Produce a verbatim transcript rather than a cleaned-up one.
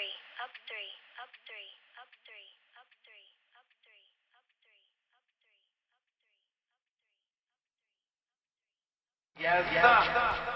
three, up three, up three, up three, up three, up three, up three, up three, up three, up three, up three, up three. Yes, sir.